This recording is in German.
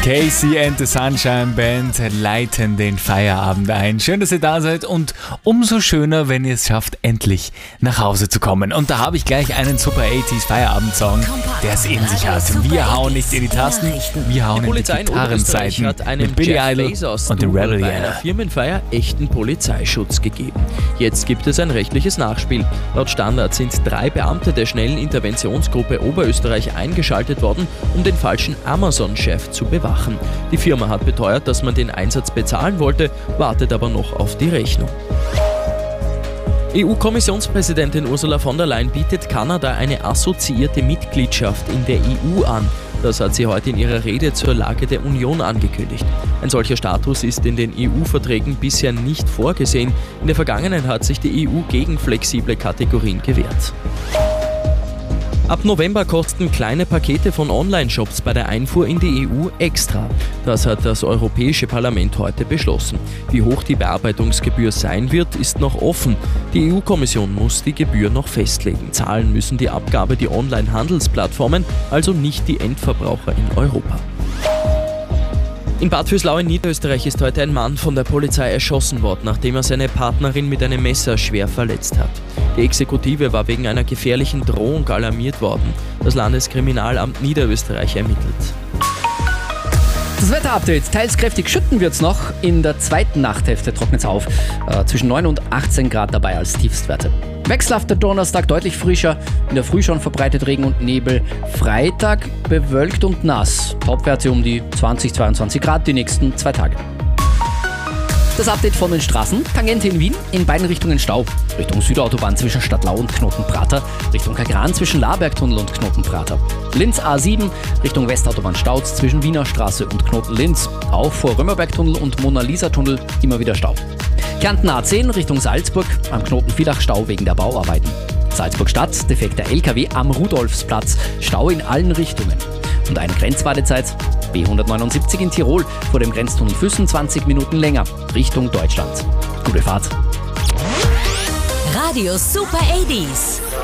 Casey and the Sunshine Band leiten den Feierabend ein. Schön, dass ihr da seid und umso schöner, wenn ihr es schafft, endlich nach Hause zu kommen. Und da habe ich gleich einen super 80s Feierabend-Song, der es in sich hat. Wir hauen nicht in die Tasten, wir hauen in die Gitarrenseiten mit Billy Idol und den Rebel bei einer Firmenfeier echten Polizeischutz gegeben. Jetzt gibt es ein rechtliches Nachspiel. Laut Standard sind 3 Beamte der schnellen Interventionsgruppe Oberösterreich eingeschaltet worden, um den falschen Amazon-Chef zu bewachen. Die Firma hat beteuert, dass man den Einsatz bezahlen wollte, wartet aber noch auf die Rechnung. EU-Kommissionspräsidentin Ursula von der Leyen bietet Kanada eine assoziierte Mitgliedschaft in der EU an. Das hat sie heute in ihrer Rede zur Lage der Union angekündigt. Ein solcher Status ist in den EU-Verträgen bisher nicht vorgesehen. In der Vergangenheit hat sich die EU gegen flexible Kategorien gewehrt. Ab November kosten kleine Pakete von Online-Shops bei der Einfuhr in die EU extra. Das hat das Europäische Parlament heute beschlossen. Wie hoch die Bearbeitungsgebühr sein wird, ist noch offen. Die EU-Kommission muss die Gebühr noch festlegen. Zahlen müssen die Abgabe die Online-Handelsplattformen, also nicht die Endverbraucher in Europa. In Bad Vöslau in Niederösterreich ist heute ein Mann von der Polizei erschossen worden, nachdem er seine Partnerin mit einem Messer schwer verletzt hat. Die Exekutive war wegen einer gefährlichen Drohung alarmiert worden. Das Landeskriminalamt Niederösterreich ermittelt. Das Wetterupdate. Teils kräftig schütten wird es noch. In der zweiten Nachthälfte trocknet es auf. Zwischen 9 und 18 Grad dabei als Tiefstwerte. Wechselhafter Donnerstag, deutlich frischer. In der Früh schon verbreitet Regen und Nebel. Freitag bewölkt und nass. Topwerte um die 20-22 Grad die nächsten 2 Tage. Das Update von den Straßen. Tangente in Wien, in beiden Richtungen Stau. Richtung Südautobahn zwischen Stadtlau und Knotenprater. Richtung Kagran zwischen Labergtunnel und Knotenprater. Linz A7, Richtung Westautobahn Stauz zwischen Wiener Straße und Knoten-Linz. Auch vor Römerbergtunnel und Mona-Lisa-Tunnel immer wieder Stau. Kärnten A10 Richtung Salzburg, am Knoten Villach Stau wegen der Bauarbeiten. Salzburg Stadt, defekter LKW am Rudolfsplatz, Stau in allen Richtungen. Und eine Grenzwartezeit, B179 in Tirol, vor dem Grenztunnel Füssen 20 Minuten länger, Richtung Deutschland. Gute Fahrt. Radio Super 80s.